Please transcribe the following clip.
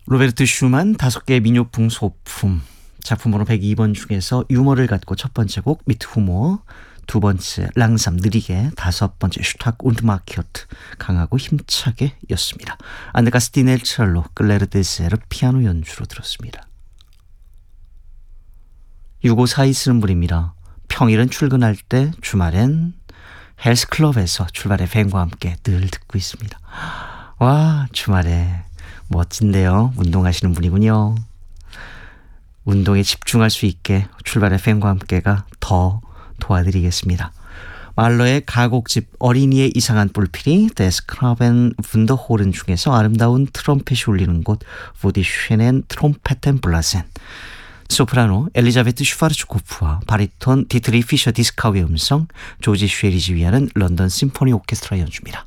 로베르트 슈만 5개의 민요풍 소품 작품 번호 102번 중에서 유머를 갖고 첫 번째 곡 미트 후모, 두 번째 랑삼 느리게, 다섯 번째 슈탁 운드마키오트 강하고 힘차게 였습니다. 안드가스티넬 첼로, 클레르 데세르 피아노 연주로 들었습니다. 6542 쓰는 분입니다. 평일은 출근할 때 주말엔 헬스클럽에서 출발의 팬과 함께 늘 듣고 있습니다. 와, 주말에 멋진데요. 운동하시는 분이군요. 운동에 집중할 수 있게 출발의 팬과 함께가 더 도와드리겠습니다. 말러의 가곡집 어린이의 이상한 뿔필이 데스크라벤 분더호른 중에서 아름다운 트럼펫이 울리는 곳 보디 슈넨 트롬페텐 블라센, 소프라노 엘리자베트 슈파르츠코프와 바리톤 디트리 피셔 디스카우의 음성, 조지 쉐리지 위하는 런던 심포니 오케스트라 연주입니다.